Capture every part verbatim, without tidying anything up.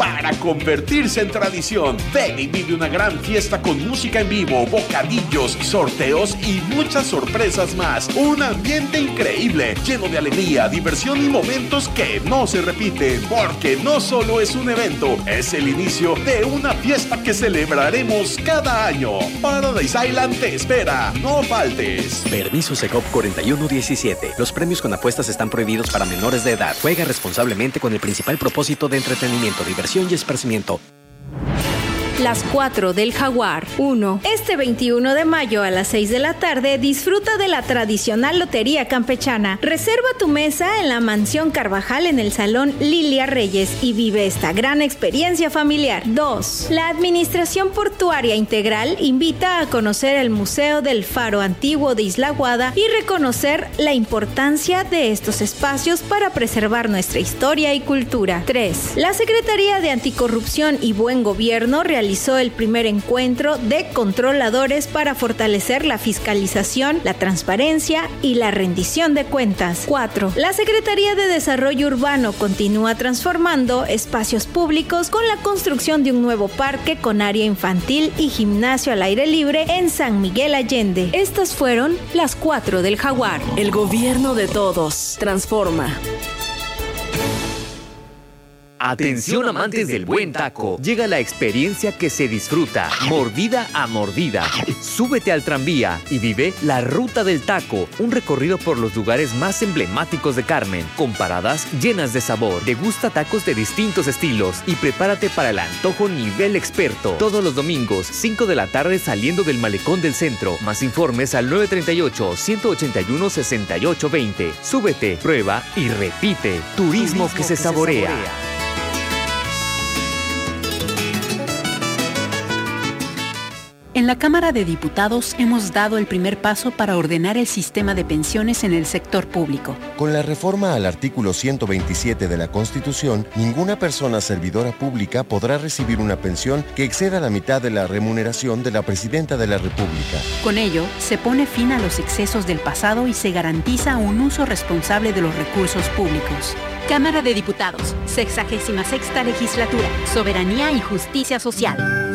para convertirse en tradición. Ven y vive una gran fiesta con música en vivo, bocadillos, sorteos y muchas sorpresas más. Un ambiente increíble, lleno de alegría, diversión y momentos que no se repiten, porque no solo es un evento, es el inicio de una fiesta que celebraremos cada año. Paradise Island te espera, no faltes. Permiso Secop cuarenta y uno diecisiete. Los premios con apuestas están prohibidos para menores de edad. Juega responsablemente con el principal propósito de entretenimiento, diversión y esparcimiento. Las cuatro del Jaguar. uno. Este veintiuno de mayo a las seis de la tarde disfruta de la tradicional lotería campechana. Reserva tu mesa en la Mansión Carvajal en el Salón Lilia Reyes y vive esta gran experiencia familiar. dos. La Administración Portuaria Integral invita a conocer el Museo del Faro Antiguo de Isla Guada y reconocer la importancia de estos espacios para preservar nuestra historia y cultura. tres. La Secretaría de Anticorrupción y Buen Gobierno realiza realizó el primer encuentro de controladores para fortalecer la fiscalización, la transparencia y la rendición de cuentas. cuatro. La Secretaría de Desarrollo Urbano continúa transformando espacios públicos con la construcción de un nuevo parque con área infantil y gimnasio al aire libre en San Miguel Allende. Estas fueron las cuatro del Jaguar. El gobierno de todos transforma. Atención amantes del buen taco, llega la experiencia que se disfruta, mordida a mordida. Súbete al tranvía y vive la Ruta del Taco, un recorrido por los lugares más emblemáticos de Carmen, con paradas llenas de sabor. Degusta tacos de distintos estilos y prepárate para el antojo nivel experto. Todos los domingos, cinco de la tarde saliendo del Malecón del Centro. Más informes al nueve tres ocho, uno ocho uno, seis ocho dos cero. Súbete, prueba y repite. Turismo, Turismo que, se, que saborea. se saborea. En la Cámara de Diputados hemos dado el primer paso para ordenar el sistema de pensiones en el sector público. Con la reforma al artículo ciento veintisiete de la Constitución, ninguna persona servidora pública podrá recibir una pensión que exceda la mitad de la remuneración de la Presidenta de la República. Con ello, se pone fin a los excesos del pasado y se garantiza un uso responsable de los recursos públicos. Cámara de Diputados, sexagésima sexta legislatura, Soberanía y Justicia Social.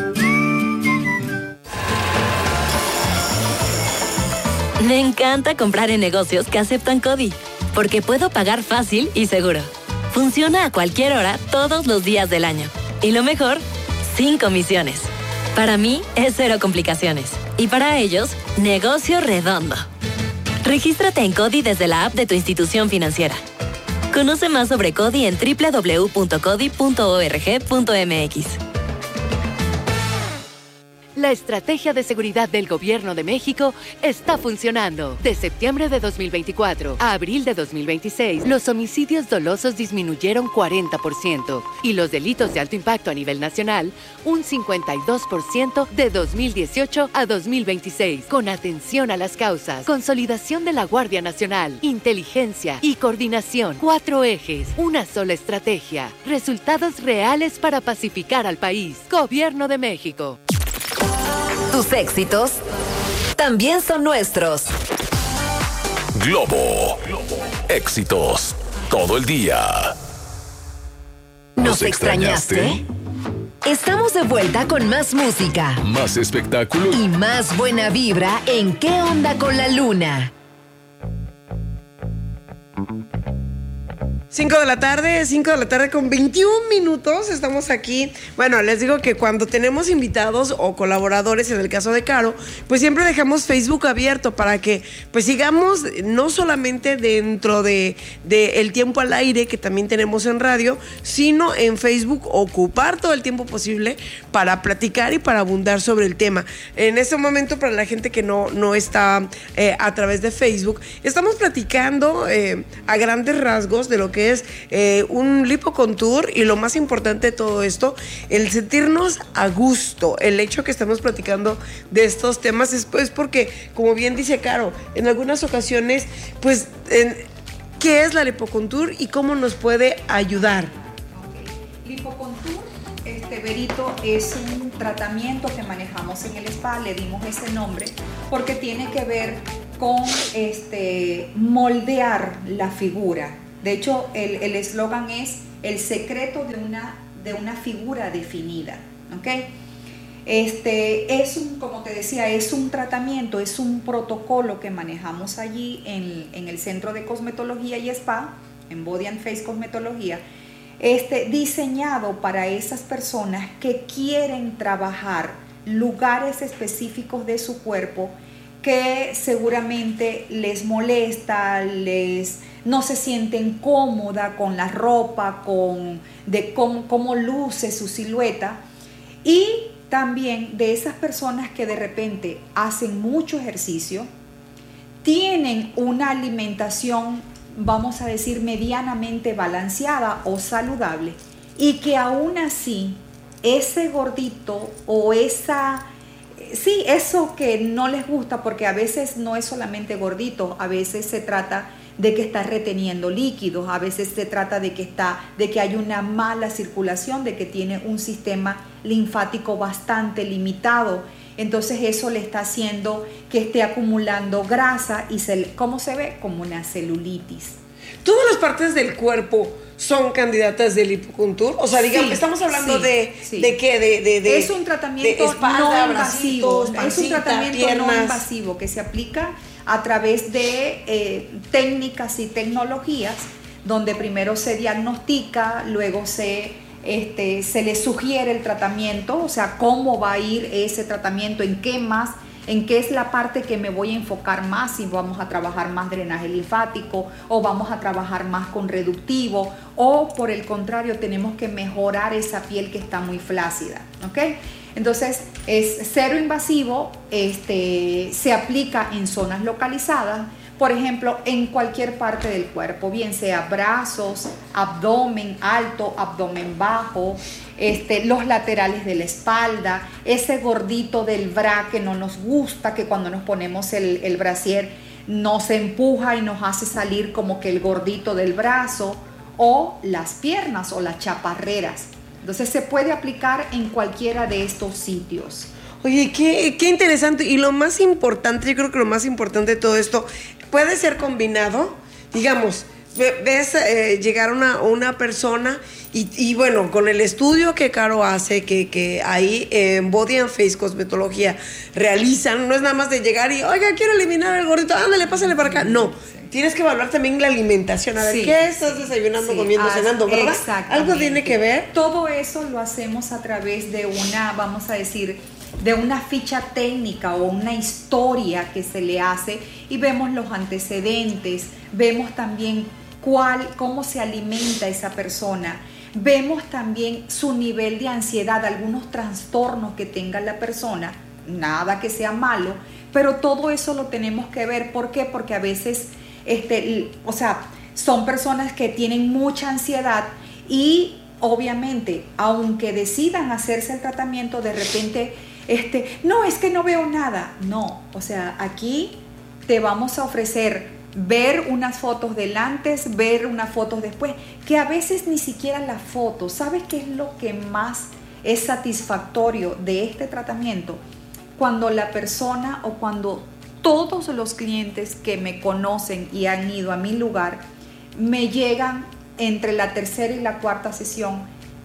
Me encanta comprar en negocios que aceptan CODI, porque puedo pagar fácil y seguro. Funciona a cualquier hora, todos los días del año. Y lo mejor, sin comisiones. Para mí, es cero complicaciones. Y para ellos, negocio redondo. Regístrate en CODI desde la app de tu institución financiera. Conoce más sobre CODI en doble u doble u doble u punto codi punto org punto m x. La estrategia de seguridad del Gobierno de México está funcionando. De septiembre de dos mil veinticuatro a abril de dos mil veintiséis, los homicidios dolosos disminuyeron cuarenta por ciento y los delitos de alto impacto a nivel nacional un cincuenta y dos por ciento de dos mil dieciocho a dos mil veintiséis. Con atención a las causas, consolidación de la Guardia Nacional, inteligencia y coordinación. Cuatro ejes, una sola estrategia. Resultados reales para pacificar al país. Gobierno de México. Tus éxitos también son nuestros. Globo. Éxitos todo el día. ¿Nos extrañaste? Estamos de vuelta con más música, más espectáculo y más buena vibra en ¿Qué onda con la luna? cinco de la tarde, cinco de la tarde con veintiún minutos, estamos aquí. Bueno, les digo que cuando tenemos invitados o colaboradores, en el caso de Caro, pues siempre dejamos Facebook abierto para que pues sigamos no solamente dentro de, de el tiempo al aire que también tenemos en radio, sino en Facebook ocupar todo el tiempo posible para platicar y para abundar sobre el tema. En este momento, para la gente que no, no está eh, a través de Facebook, estamos platicando eh, a grandes rasgos de lo que es eh, un lipocontour y lo más importante de todo esto, el sentirnos a gusto. El hecho que estamos platicando de estos temas es pues porque, como bien dice Caro, en algunas ocasiones, pues, en, ¿qué es la lipocontour y cómo nos puede ayudar? Okay. Lipocontour, este Berito, es un tratamiento que manejamos en el spa, le dimos ese nombre porque tiene que ver con este moldear la figura. De hecho, el eslogan es el secreto de una de una figura definida, ¿ok? Este es un, como te decía, es un tratamiento, es un protocolo que manejamos allí en, en el Centro de Cosmetología y Spa, en Body and Face Cosmetología, este, diseñado para esas personas que quieren trabajar lugares específicos de su cuerpo que seguramente les molesta, les, no se sienten cómoda con la ropa, con de cómo, cómo luce su silueta, y también de esas personas que de repente hacen mucho ejercicio, tienen una alimentación, vamos a decir, medianamente balanceada o saludable, y que aún así ese gordito o esa, sí, eso que no les gusta, porque a veces no es solamente gordito, a veces se trata de que está reteniendo líquidos, a veces se trata de que está, de que hay una mala circulación, de que tiene un sistema linfático bastante limitado. Entonces eso le está haciendo que esté acumulando grasa y se, ¿cómo se ve? Como una celulitis. ¿Todas las partes del cuerpo son candidatas de lipocontour? O sea, digamos, sí, estamos hablando sí, de, sí. ¿de qué? De, de, de, es un tratamiento de espalda, no invasivo. Bracitos, pancita, es un tratamiento piernas. no invasivo que se aplica a través de eh, técnicas y tecnologías donde primero se diagnostica, luego se, este, se le sugiere el tratamiento, o sea, cómo va a ir ese tratamiento, en qué más, en qué es la parte que me voy a enfocar más, si vamos a trabajar más drenaje linfático o vamos a trabajar más con reductivo, o por el contrario tenemos que mejorar esa piel que está muy flácida, ¿ok? Entonces es cero invasivo, este, se aplica en zonas localizadas, por ejemplo, en cualquier parte del cuerpo, bien sea brazos, abdomen alto, abdomen bajo, este, los laterales de la espalda, ese gordito del bra que no nos gusta, que cuando nos ponemos el, el brasier nos empuja y nos hace salir como que el gordito del brazo, o las piernas o las chaparreras. Entonces se puede aplicar en cualquiera de estos sitios. Oye, qué, qué interesante. Y lo más importante, yo creo que lo más importante de todo esto, puede ser combinado. Digamos, ves eh, llegar una, una persona y, y bueno, con el estudio que Caro hace, que, que ahí en Body and Face Cosmetología realizan, no es nada más de llegar y, oiga, quiero eliminar el gordito, ándale, pásale para acá. No. Tienes que evaluar también la alimentación. A ver, sí, ¿qué estás sí, desayunando, sí, comiendo, ah, cenando, verdad? ¿Algo tiene que ver? Todo eso lo hacemos a través de una, vamos a decir, de una ficha técnica o una historia que se le hace, y vemos los antecedentes, vemos también cuál, cómo se alimenta esa persona, vemos también su nivel de ansiedad, algunos trastornos que tenga la persona, nada que sea malo, pero todo eso lo tenemos que ver. ¿Por qué? Porque a veces Este, o sea, son personas que tienen mucha ansiedad y obviamente, aunque decidan hacerse el tratamiento, de repente, este, no, es que no veo nada. No, o sea, aquí te vamos a ofrecer ver unas fotos del antes, ver unas fotos después, que a veces ni siquiera las fotos. ¿Sabes qué es lo que más es satisfactorio de este tratamiento? Cuando la persona o cuando todos los clientes que me conocen y han ido a mi lugar me llegan entre la tercera y la cuarta sesión.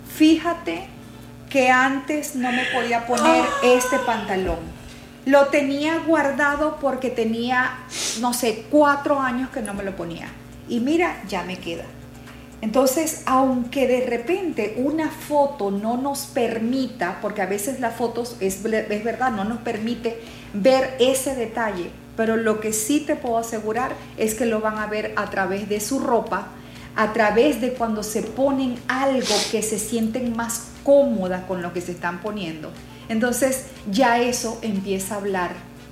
Fíjate que antes no me podía poner este pantalón. Lo tenía guardado porque tenía, no sé, cuatro años que no me lo ponía. Y mira, ya me queda. Entonces, aunque de repente una foto no nos permita, porque a veces las fotos, es, es verdad, no nos permite ver ese detalle, pero lo que sí te puedo asegurar es que lo van a ver a través de su ropa, a través de cuando se ponen algo que se sienten más cómodas con lo que se están poniendo. Entonces, ya eso empieza a hablar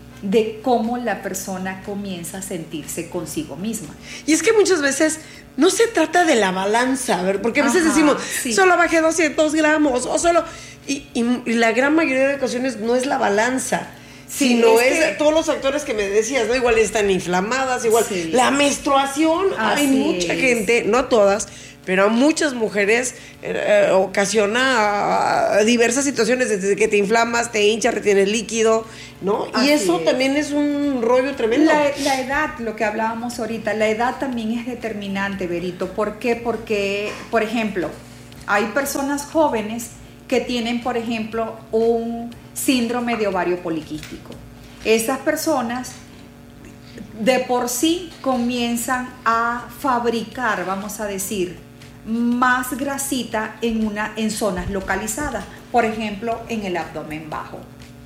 de cómo la persona comienza a sentirse consigo misma. Y es que muchas veces no se trata de la balanza, a ver, porque a veces Ajá, decimos, sí. solo bajé doscientos gramos, o solo... Y, y, y la gran mayoría de ocasiones no es la balanza, sí, sino es, es que... todos los factores que me decías, ¿no? Igual están inflamadas, igual sí. la menstruación. Así Hay mucha es. gente, no todas, pero a muchas mujeres eh, ocasiona uh, diversas situaciones, desde que te inflamas, te hinchas, retienes líquido, ¿no? Así y eso es. también es un rollo tremendo. La, la edad, lo que hablábamos ahorita, la edad también es determinante, Berito. ¿Por qué? Porque, por ejemplo, Hay personas jóvenes que tienen, por ejemplo, un síndrome de ovario poliquístico. Esas personas de por sí comienzan a fabricar, vamos a decir, más grasita en, una, en zonas localizadas, por ejemplo, en el abdomen bajo.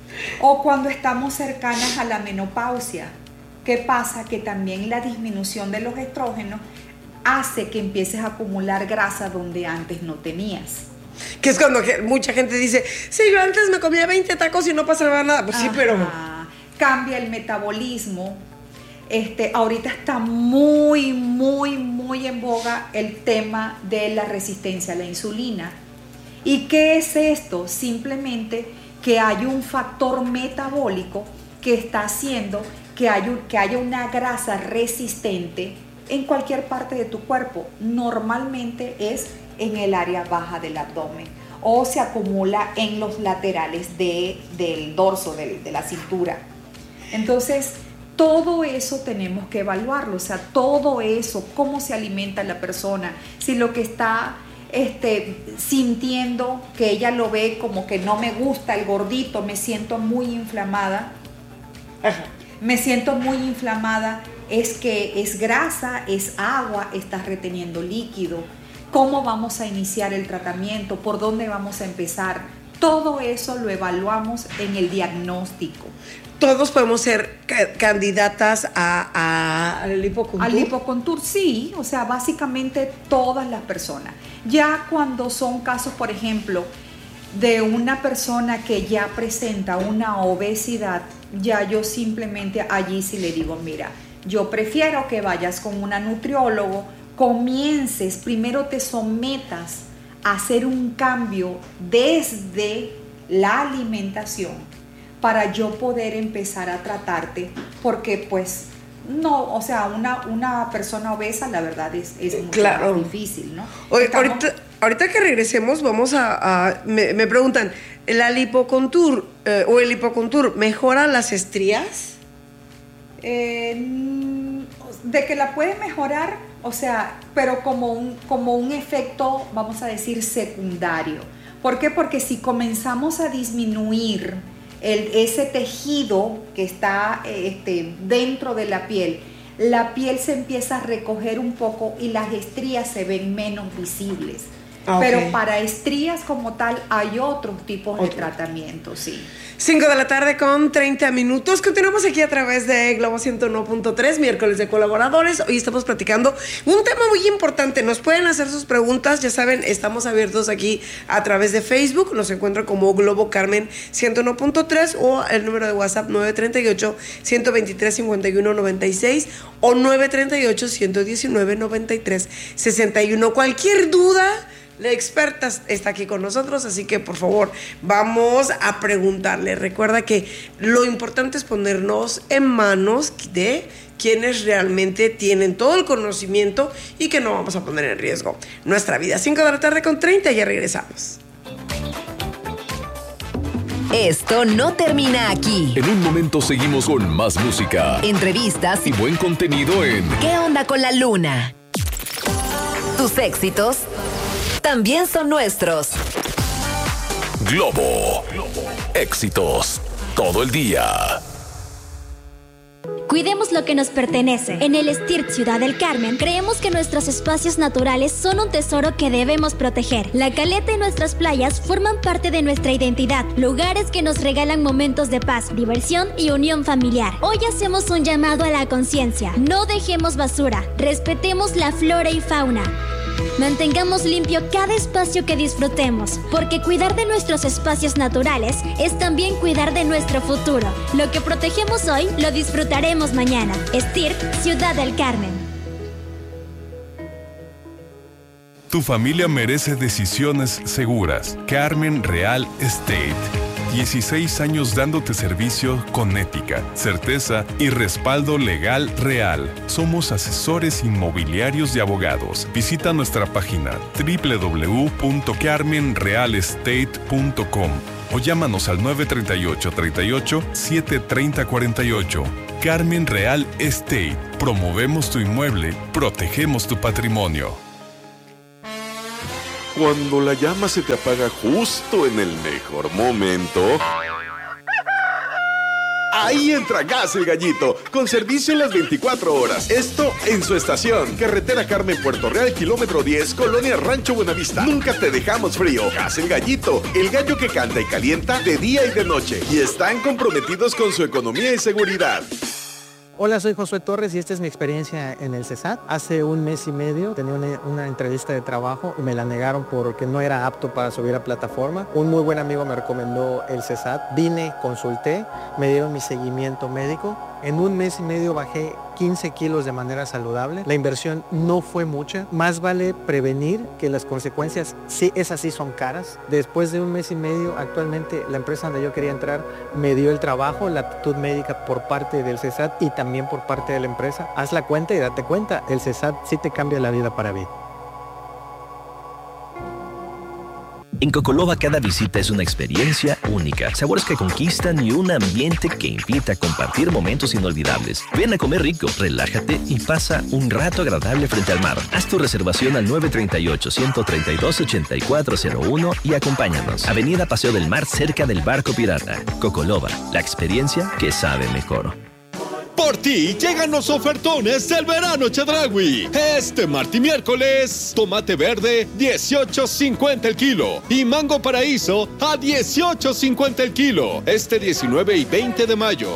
O cuando estamos cercanas a la menopausia, ¿qué pasa? Que también la disminución de los estrógenos hace que empieces a acumular grasa donde antes no tenías. Que es cuando mucha gente dice, sí, yo antes me comía veinte tacos y no pasaba nada. Pues sí, pero... Cambia el metabolismo. Este, ahorita está muy, muy, muy en boga el tema de la resistencia a la insulina. ¿Y qué es esto? Simplemente que hay un factor metabólico que está haciendo que haya, que haya una grasa resistente en cualquier parte de tu cuerpo. Normalmente es en el área baja del abdomen o se acumula en los laterales de, del dorso, de, de la cintura. Entonces, todo eso tenemos que evaluarlo, o sea, todo eso, cómo se alimenta la persona, si lo que está este, sintiendo, que ella lo ve como que no me gusta el gordito, me siento muy inflamada, Ajá. me siento muy inflamada, es que es grasa, es agua, estás reteniendo líquido, cómo vamos a iniciar el tratamiento, por dónde vamos a empezar, todo eso lo evaluamos en el diagnóstico. Todos podemos ser ca- candidatas a, a, al lipocontur. Al lipocontur, sí, o sea, básicamente todas las personas. Ya cuando son casos, por ejemplo, de una persona que ya presenta una obesidad, ya yo simplemente allí sí le digo, mira, yo prefiero que vayas con una nutriólogo, comiences, primero te sometas a hacer un cambio desde la alimentación, para yo poder empezar a tratarte, porque pues no, o sea, una, una persona obesa la verdad es, es mucho claro. más difícil, ¿no? Oye, Estamos... ahorita, ahorita que regresemos vamos a, a me, me preguntan, ¿la lipocontur eh, o el lipocontur mejora las estrías? Eh, de que la puede mejorar, o sea, pero como un, como un efecto, vamos a decir, secundario. ¿Por qué? Porque si comenzamos a disminuir El, ese tejido que está este, dentro de la piel, la piel se empieza a recoger un poco y las estrías se ven menos visibles. Okay. Pero para estrías como tal hay otros tipos okay. de tratamientos, sí. cinco de la tarde con treinta minutos. Continuamos aquí a través de Globo ciento uno punto tres, miércoles de colaboradores. Hoy estamos platicando un tema muy importante. Nos pueden hacer sus preguntas. Ya saben, estamos abiertos aquí a través de Facebook. Nos encuentran como Globo Carmen ciento uno punto tres o el número de WhatsApp nueve tres ocho, uno dos tres, cinco uno nueve seis o nueve tres ocho, uno uno nueve, nueve tres seis uno. Cualquier duda, la experta está aquí con nosotros, así que por favor vamos a preguntarle. Recuerda que lo importante es ponernos en manos de quienes realmente tienen todo el conocimiento y que no vamos a poner en riesgo nuestra vida. cinco de la tarde con treinta, ya regresamos. Esto no termina aquí. En un momento seguimos con más música, entrevistas y buen contenido en ¿Qué onda con la luna? Tus éxitos también son nuestros. Globo. Éxitos todo el día. Cuidemos lo que nos pertenece. En el STIRT Ciudad del Carmen, creemos que nuestros espacios naturales son un tesoro que debemos proteger. La caleta y nuestras playas forman parte de nuestra identidad, lugares que nos regalan momentos de paz, diversión y unión familiar. Hoy hacemos un llamado a la conciencia. No dejemos basura, respetemos la flora y fauna. Mantengamos limpio cada espacio que disfrutemos, porque cuidar de nuestros espacios naturales es también cuidar de nuestro futuro. Lo que protegemos hoy, lo disfrutaremos mañana. STIRT, Ciudad del Carmen. Tu familia merece decisiones seguras. Carmen Real Estate. dieciséis años dándote servicio con ética, certeza y respaldo legal real. Somos asesores inmobiliarios y abogados. Visita nuestra página doble u doble u doble u punto carmen real estate punto com o llámanos al nueve tres ocho, tres ocho, siete tres cero cuatro ocho. Carmen Real Estate. Promovemos tu inmueble, protegemos tu patrimonio. Cuando la llama se te apaga justo en el mejor momento, ahí entra Gas El Gallito, con servicio en las veinticuatro horas. Esto en su estación. Carretera Carmen, Puerto Real, kilómetro diez, Colonia Rancho Buenavista. Nunca te dejamos frío. Gas El Gallito, el gallo que canta y calienta de día y de noche. Y están comprometidos con su economía y seguridad. Hola, soy Josué Torres y esta es mi experiencia en el CESAT. Hace un mes y medio tenía una, una entrevista de trabajo y me la negaron porque no era apto para subir a plataforma. Un muy buen amigo me recomendó el CESAT. Vine, consulté, me dieron mi seguimiento médico. En un mes y medio bajé quince kilos de manera saludable. La inversión no fue mucha. Más vale prevenir que las consecuencias, sí, esas sí son caras. Después de un mes y medio, actualmente la empresa donde yo quería entrar me dio el trabajo, la actitud médica por parte del CESAT y también por parte de la empresa. Haz la cuenta y date cuenta, el CESAT sí te cambia la vida para bien. En Cocoloba cada visita es una experiencia única, sabores que conquistan y un ambiente que invita a compartir momentos inolvidables. Ven a comer rico, relájate y pasa un rato agradable frente al mar. Haz tu reservación al nueve tres ocho, uno tres dos, ocho cuatro cero uno y acompáñanos. Avenida Paseo del Mar, cerca del Barco Pirata. Cocoloba, la experiencia que sabe mejor. Por ti llegan los ofertones del verano Chedraui. Este martes y miércoles, tomate verde dieciocho cincuenta el kilo y mango paraíso a dieciocho cincuenta el kilo. Este diecinueve y veinte de mayo.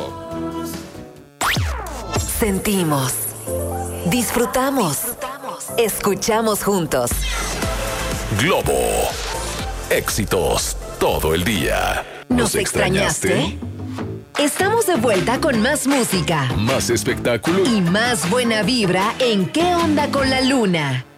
Sentimos, disfrutamos, escuchamos juntos. Globo. Éxitos todo el día. ¿Nos extrañaste? Estamos de vuelta con más música, más espectáculo y más buena vibra en ¿Qué onda con la luna?